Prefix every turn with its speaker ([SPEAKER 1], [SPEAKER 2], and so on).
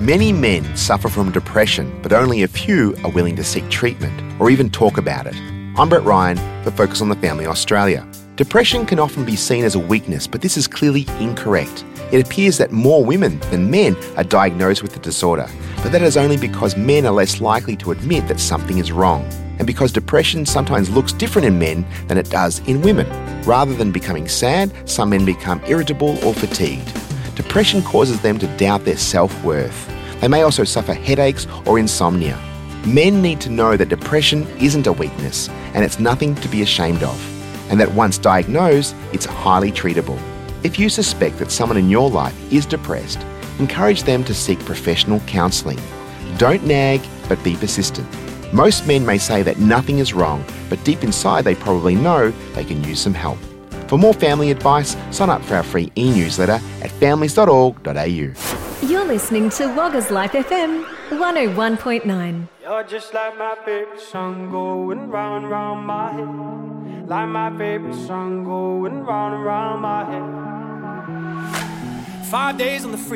[SPEAKER 1] Many men suffer from depression, but only a few are willing to seek treatment or even talk about it. I'm Brett Ryan for Focus on the Family Australia. Depression can often be seen as a weakness, but this is clearly incorrect. It appears that more women than men are diagnosed with the disorder, but that is only because men are less likely to admit that something is wrong, and because depression sometimes looks different in men than it does in women. Rather than becoming sad, some men become irritable or fatigued. Depression causes them to doubt their self-worth. They may also suffer headaches or insomnia. Men need to know that depression isn't a weakness and it's nothing to be ashamed of, and that once diagnosed, it's highly treatable. If you suspect that someone in your life is depressed, encourage them to seek professional counselling. Don't nag, but be persistent. Most men may say that nothing is wrong, but deep inside they probably know they can use some help. For more family advice, sign up for our free e-newsletter at families.org.au.
[SPEAKER 2] You're listening to Wagga's Life FM 101.9.
[SPEAKER 3] You're just like my favorite song going round and round my head. Like my favorite song going round and round my head. 5 days on the